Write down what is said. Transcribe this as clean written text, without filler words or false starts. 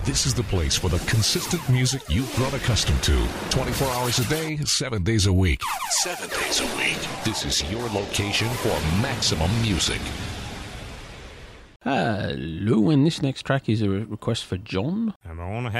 This is the place for the consistent music you've grown accustomed to. 24 hours a day, 7 days a week. 7 days a week. This is your location for maximum music. Hello, and this next track is a request for John. I'm on